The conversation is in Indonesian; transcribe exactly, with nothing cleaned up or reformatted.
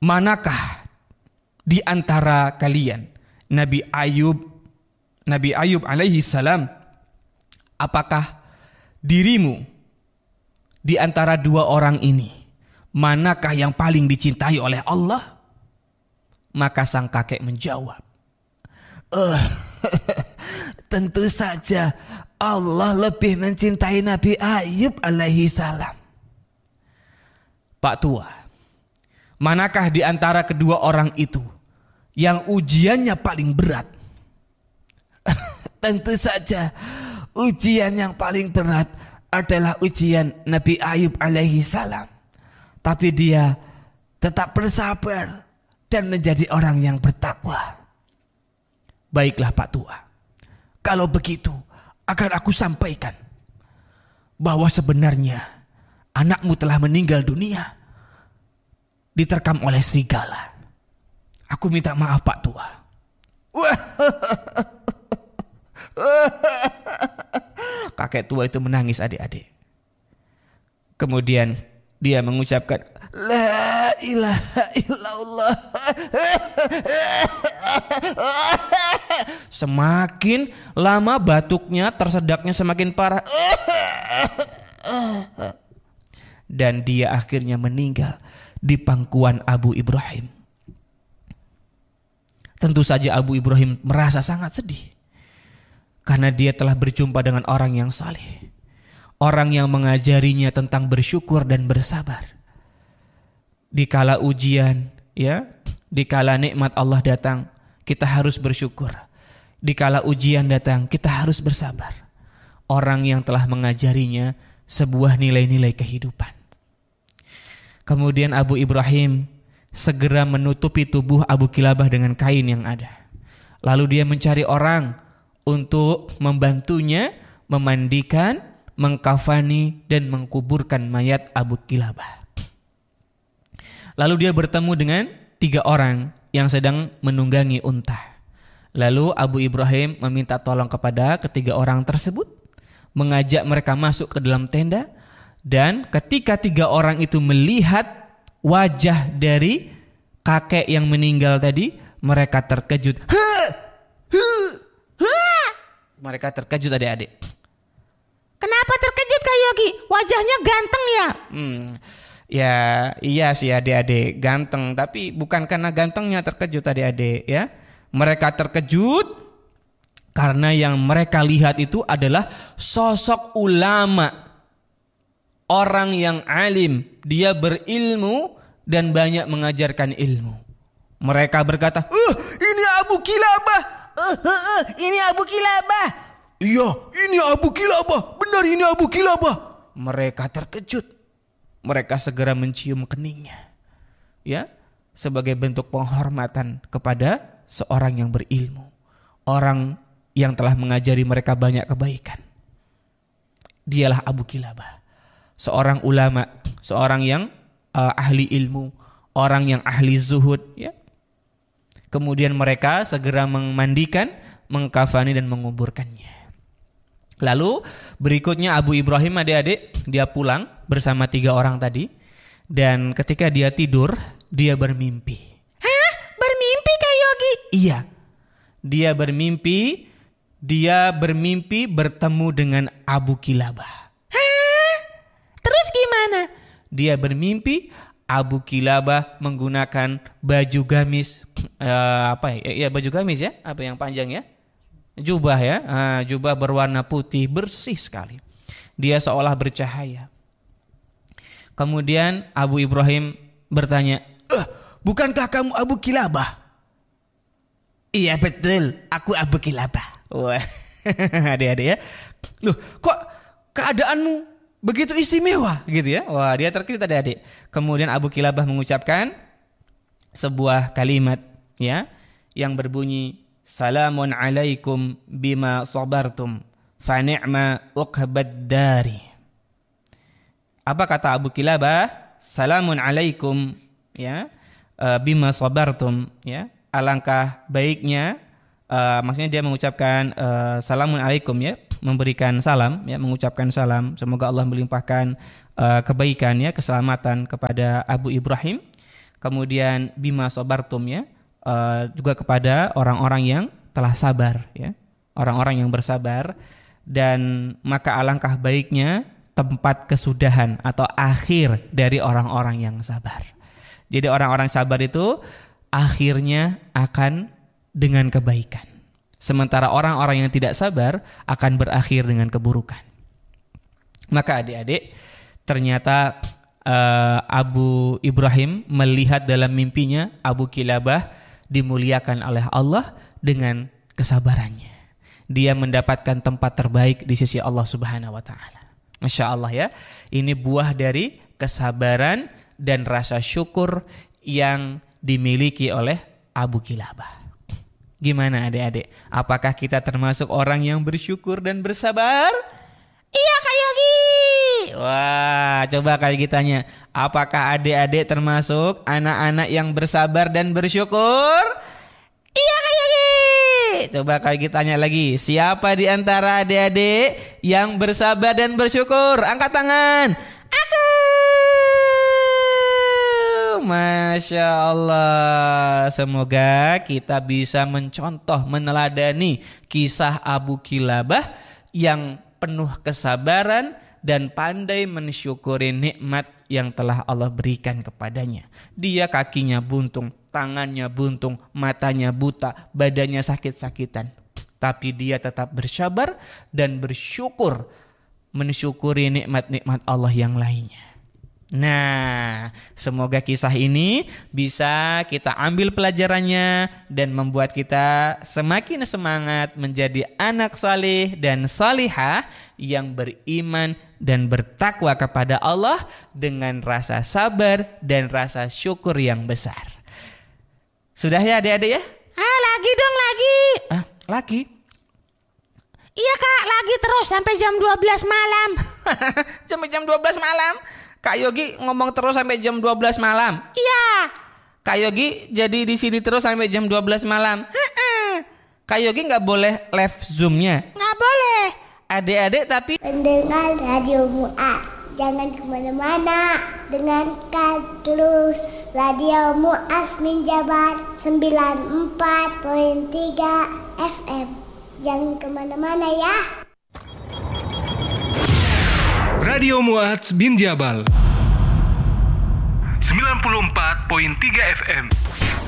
manakah di antara kalian Nabi Ayub Nabi Ayub alaihi salam, apakah dirimu di antara dua orang ini manakah yang paling dicintai oleh Allah? Maka sang kakek menjawab, oh, tentu saja Allah lebih mencintai Nabi Ayub alaihi salam. Pak tua, manakah di antara kedua orang itu yang ujiannya paling berat? Tentu saja ujian yang paling berat adalah ujian Nabi Ayub alaihi salam. Tapi dia tetap bersabar dan menjadi orang yang bertakwa. Baiklah Pak tua, kalau begitu akan aku sampaikan bahwa sebenarnya anakmu telah meninggal dunia, diterkam oleh serigala. Aku minta maaf Pak tua. Kakek tua itu menangis adik-adik. Kemudian dia mengucapkan, La ilaha illallah. Semakin lama batuknya, tersedaknya semakin parah. Dan dia akhirnya meninggal di pangkuan Abu Ibrahim. Tentu saja Abu Ibrahim merasa sangat sedih, karena dia telah berjumpa dengan orang yang saleh, orang yang mengajarinya tentang bersyukur dan bersabar. Dikala ujian, ya, dikala nikmat Allah datang, kita harus bersyukur. Dikala ujian datang, kita harus bersabar. Orang yang telah mengajarinya sebuah nilai-nilai kehidupan. Kemudian Abu Ibrahim segera menutupi tubuh Abu Kilabah dengan kain yang ada. Lalu dia mencari orang untuk membantunya memandikan, mengkafani dan mengkuburkan mayat Abu Kilabah. Lalu dia bertemu dengan tiga orang yang sedang menunggangi unta. Lalu Abu Ibrahim meminta tolong kepada ketiga orang tersebut, mengajak mereka masuk ke dalam tenda, dan ketika tiga orang itu melihat wajah dari kakek yang meninggal tadi, mereka terkejut. Mereka terkejut adik-adik. Kenapa terkejut Kak Yogi? Wajahnya ganteng ya? Hmm, ya iya sih adik-adik, ganteng. Tapi bukan karena gantengnya terkejut adik-adik ya. Mereka terkejut karena yang mereka lihat itu adalah sosok ulama. Orang yang alim, dia berilmu dan banyak mengajarkan ilmu. Mereka berkata, uh, ini Abu Kilabah. Uh, uh, uh, ini Abu Kilabah. Iya, ini Abu Kilabah. Benar, ini Abu Kilabah. Mereka terkejut. Mereka segera mencium keningnya, ya, sebagai bentuk penghormatan kepada seorang yang berilmu, orang yang telah mengajari mereka banyak kebaikan. Dialah Abu Kilabah, seorang ulama, seorang yang uh, ahli ilmu, orang yang ahli zuhud, ya. Kemudian mereka segera memandikan, mengkafani dan menguburkannya. Lalu berikutnya Abu Ibrahim adik-adik, dia pulang bersama tiga orang tadi. Dan ketika dia tidur, dia bermimpi. Hah? Bermimpi Kak Yogi? Iya. Dia bermimpi, dia bermimpi bertemu dengan Abu Kilabah. Hah? Terus gimana? Dia bermimpi Abu Kilabah menggunakan baju gamis, uh, apa ya? Ya baju gamis ya, apa yang panjang ya? Jubah ya, uh, jubah berwarna putih bersih sekali. Dia seolah bercahaya. Kemudian Abu Ibrahim bertanya, eh, bukankah kamu Abu Kilabah? Iya betul, aku Abu Kilabah. Wah, adik-adik ya. Loh, kok keadaanmu begitu istimewa gitu ya? Wah, dia terkejut adik-adik. Kemudian Abu Kilabah mengucapkan sebuah kalimat ya yang berbunyi, Salamun alaikum bima sabartum fa ni'ma uqbad dari. Apa kata Abu Kilabah? Salamun alaikum ya, uh, bima sabartum ya. Alangkah baiknya, uh, maksudnya dia mengucapkan uh, salamun alaikum ya, memberikan salam ya, mengucapkan salam, semoga Allah melimpahkan uh, kebaikan ya, keselamatan kepada Abu Ibrahim. kemudian bima sabartum ya, uh, juga kepada orang-orang yang telah sabar ya, orang-orang yang bersabar. Dan maka alangkah baiknya tempat kesudahan atau akhir dari orang-orang yang sabar. Jadi orang-orang sabar itu akhirnya akan dengan kebaikan. Sementara orang-orang yang tidak sabar akan berakhir dengan keburukan. Maka adik-adik, ternyata uh, Abu Ibrahim melihat dalam mimpinya Abu Kilabah dimuliakan oleh Allah dengan kesabarannya. Dia mendapatkan tempat terbaik di sisi Allah Subhanahu wa taala. Masya Allah ya. Ini buah dari kesabaran dan rasa syukur yang dimiliki oleh Abu Kilabah. Gimana adik-adik? Apakah kita termasuk orang yang bersyukur dan bersabar? Iya Kak Yogi. Wah, coba kali kita tanya, apakah adik-adik termasuk anak-anak yang bersabar dan bersyukur? Iya Kak Yogi. Coba kali kita tanya lagi, siapa di antara adik-adik yang bersabar dan bersyukur? Angkat tangan. Aku. Masya Allah. Semoga kita bisa mencontoh, meneladani kisah Abu Kilabah yang penuh kesabaran dan pandai mensyukuri nikmat yang telah Allah berikan kepadanya. Dia kakinya buntung, tangannya buntung, matanya buta, badannya sakit-sakitan. Tapi dia tetap bersabar dan bersyukur, mensyukuri nikmat-nikmat Allah yang lainnya. Nah, semoga kisah ini bisa kita ambil pelajarannya dan membuat kita semakin semangat menjadi anak saleh dan salihah yang beriman dan bertakwa kepada Allah dengan rasa sabar dan rasa syukur yang besar. Sudah ya adik-adik ya? Ah, lagi dong lagi. Ah, lagi? Iya Kak, lagi terus sampai jam dua belas malam. Sampai jam dua belas malam? Kak Yogi ngomong terus sampai jam dua belas malam? Iya. Kak Yogi jadi di sini terus sampai jam dua belas malam? Heeh. Kak Yogi nggak boleh live zoomnya? Nggak boleh. Adik-adik tapi Pendengar Radio Mu'ad, jangan kemana-mana, dengarkan terus Radio Mu'ad Minjabar sembilan puluh empat koma tiga F M. Jangan kemana-mana ya. Radio Mu'adz bin Jabal sembilan puluh empat koma tiga F M.